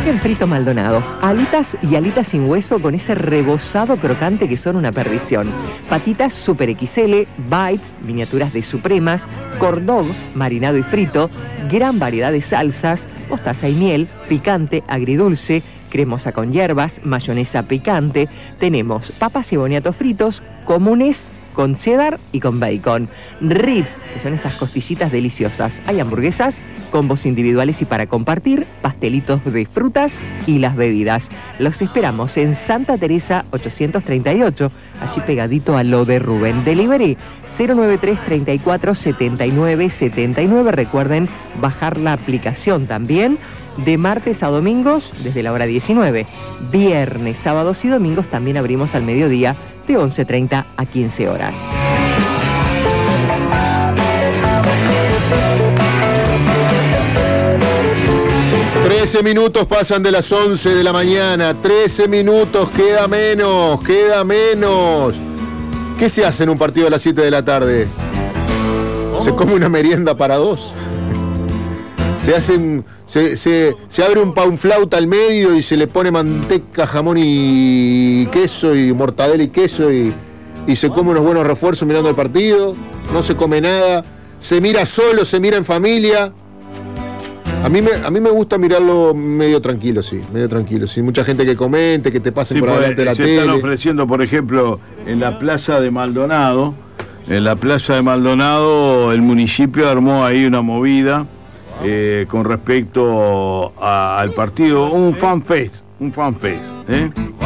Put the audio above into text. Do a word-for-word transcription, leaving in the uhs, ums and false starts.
Chicken frito Maldonado. Alitas y alitas sin hueso con ese rebozado crocante que son una perdición. Patitas Super X L, bites, miniaturas de supremas, cordog, marinado y frito, gran variedad de salsas, mostaza y miel, picante, agridulce, cremosa con hierbas, mayonesa picante. Tenemos papas y boniatos fritos, comunes, con cheddar y con bacon. Ribs, que son esas costillitas deliciosas. Hay hamburguesas, combos individuales y para compartir, pastelitos de frutas y las bebidas. Los esperamos en Santa Teresa ochocientos treinta y ocho, allí pegadito a lo de Rubén. Delivery cero noventa y tres, treinta y cuatro, setenta y nueve, setenta y nueve. Recuerden bajar la aplicación también. De martes a domingos desde la hora diecinueve. Viernes, sábados y domingos también abrimos al mediodía de once treinta a quince horas. trece minutos pasan de las once de la mañana. trece minutos, queda menos, queda menos. ¿Qué se hace en un partido a las siete de la tarde? ¿Se come una merienda para dos? Se hace un, se, se, se abre un panflauta al medio y se le pone manteca, jamón y queso y mortadela y queso y, y se come unos buenos refuerzos mirando el partido. No se come nada, se mira solo, se mira en familia. A mí me, a mí me gusta mirarlo medio tranquilo, sí, medio tranquilo. Sí, mucha gente que comente, que te pasen sí, por adelante de la se tele. Se están ofreciendo, por ejemplo, en la plaza de Maldonado, en la plaza de Maldonado el municipio armó ahí una movida. Eh, con respecto a, al partido, un fan fest, un fan fest, ¿eh?